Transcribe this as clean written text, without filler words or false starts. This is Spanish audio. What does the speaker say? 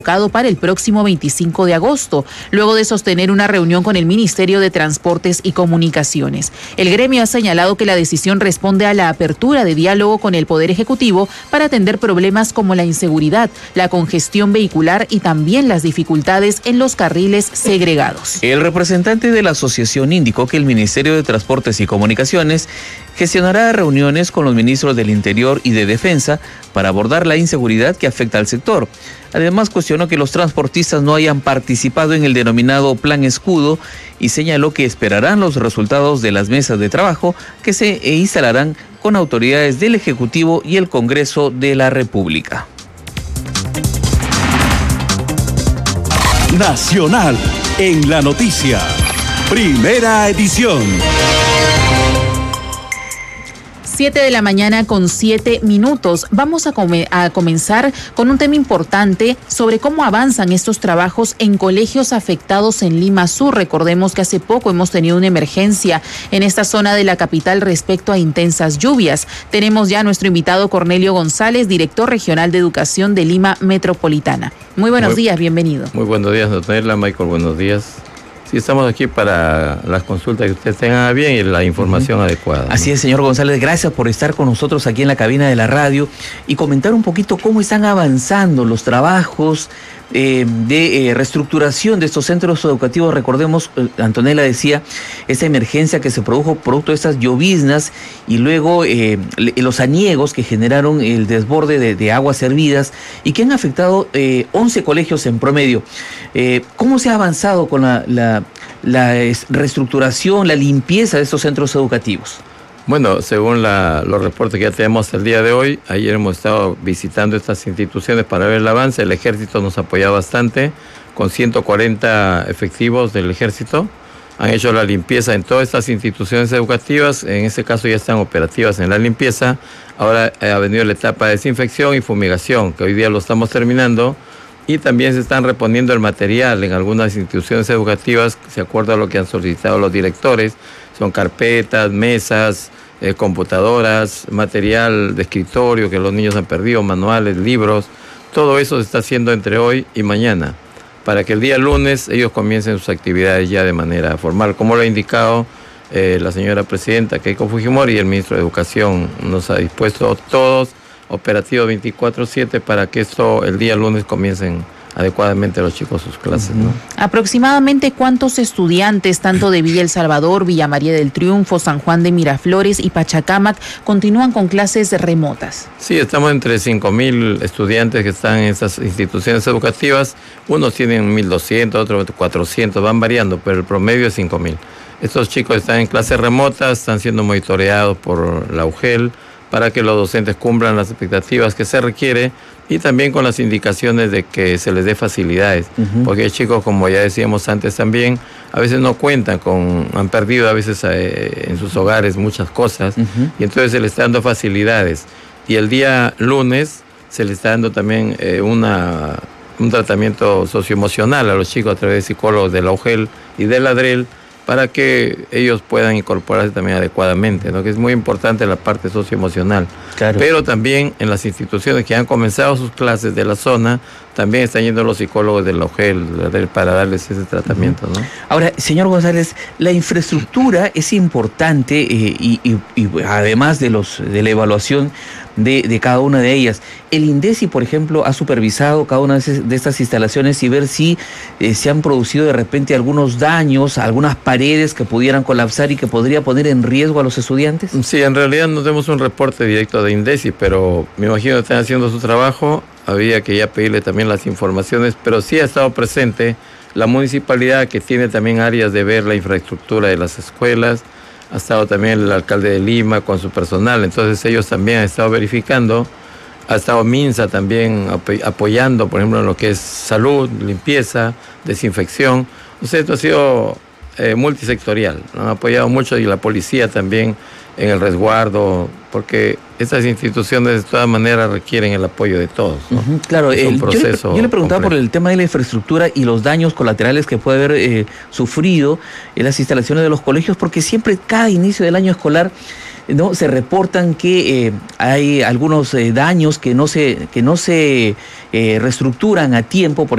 para el próximo 25 de agosto, luego de sostener una reunión con el Ministerio de Transportes y Comunicaciones. El gremio ha señalado que la decisión responde a la apertura de diálogo con el Poder Ejecutivo para atender problemas como la inseguridad, la congestión vehicular y también las dificultades en los carriles segregados. El representante de la asociación indicó que el Ministerio de Transportes y Comunicaciones gestionará reuniones con los ministros del Interior y de Defensa para abordar la inseguridad que afecta al sector. Además, cuestionó que los transportistas no hayan participado en el denominado Plan Escudo y señaló que esperarán los resultados de las mesas de trabajo que se instalarán con autoridades del Ejecutivo y el Congreso de la República. Nacional en la noticia. Primera edición. 7:07 a.m. Vamos a comenzar con un tema importante sobre cómo avanzan estos trabajos en colegios afectados en Lima Sur. Recordemos que hace poco hemos tenido una emergencia en esta zona de la capital respecto a intensas lluvias. Tenemos ya a nuestro invitado Cornelio González, director regional de educación de Lima Metropolitana. Muy buenos días, bienvenido. Muy buenos días, Notella, Michael, buenos días. Sí, estamos aquí para las consultas que ustedes tengan bien y la información adecuada. Así es, señor González, gracias por estar con nosotros aquí en la cabina de la radio y comentar un poquito cómo están avanzando los trabajos de reestructuración de estos centros educativos. Recordemos, Antonella decía, esa emergencia que se produjo producto de estas lloviznas y luego los aniegos que generaron el desborde de aguas servidas y que han afectado 11 colegios en promedio. ¿Cómo se ha avanzado con la reestructuración, la limpieza de estos centros educativos? Bueno, según los reportes que ya tenemos el día de hoy, ayer hemos estado visitando estas instituciones para ver el avance. El ejército nos apoya bastante, con 140 efectivos del ejército. Han hecho la limpieza en todas estas instituciones educativas, en este caso ya están operativas en la limpieza. Ahora ha venido la etapa de desinfección y fumigación, que hoy día lo estamos terminando. Y también se están reponiendo el material en algunas instituciones educativas, de acuerdo a lo que han solicitado los directores. Son carpetas, mesas, computadoras, material de escritorio que los niños han perdido, manuales, libros. Todo eso se está haciendo entre hoy y mañana, para que el día lunes ellos comiencen sus actividades ya de manera formal. Como lo ha indicado la señora presidenta Keiko Fujimori y el ministro de Educación, nos ha dispuesto todos operativos 24/7 para que esto el día lunes comiencen adecuadamente los chicos sus clases, ¿no? ¿Aproximadamente cuántos estudiantes, tanto de Villa El Salvador, Villa María del Triunfo, San Juan de Miraflores y Pachacámac, continúan con clases remotas? Sí, estamos entre 5.000 estudiantes que están en estas instituciones educativas. Unos tienen 1.200, otros 400, van variando, pero el promedio es 5.000. Estos chicos están en clases remotas, están siendo monitoreados por la UGEL para que los docentes cumplan las expectativas que se requiere y también con las indicaciones de que se les dé facilidades, porque hay chicos, como ya decíamos antes también, a veces no cuentan han perdido a veces en sus hogares muchas cosas, y entonces se les está dando facilidades. Y el día lunes se les está dando también un tratamiento socioemocional a los chicos a través de psicólogos de la UGEL y de la ADREL, para que ellos puedan incorporarse también adecuadamente, ¿no? Que es muy importante la parte socioemocional. Claro. Pero también en las instituciones que han comenzado sus clases de la zona, también están yendo los psicólogos de la UGEL para darles ese tratamiento, ¿no? Ahora, señor González, la infraestructura es importante y además de la evaluación de cada una de ellas. El INDECI, por ejemplo, ha supervisado cada una de estas instalaciones y ver si se han producido de repente algunos daños, algunas paredes que pudieran colapsar y que podría poner en riesgo a los estudiantes. Sí, en realidad no tenemos un reporte directo de INDECI, pero me imagino que están haciendo su trabajo. Había que ya pedirle también las informaciones, pero sí ha estado presente la municipalidad, que tiene también áreas de ver la infraestructura de las escuelas. Ha estado también el alcalde de Lima con su personal, entonces ellos también han estado verificando. Ha estado MINSA también apoyando, por ejemplo, en lo que es salud, limpieza, desinfección. O sea, esto ha sido multisectorial, ¿no? Han apoyado mucho, y la policía también en el resguardo, porque estas instituciones de todas maneras requieren el apoyo de todos, ¿no? Claro, es un proceso yo le preguntaba complejo por el tema de la infraestructura y los daños colaterales que puede haber sufrido en las instalaciones de los colegios, porque siempre, cada inicio del año escolar, ¿no?, se reportan que hay algunos daños que no se reestructuran a tiempo. Por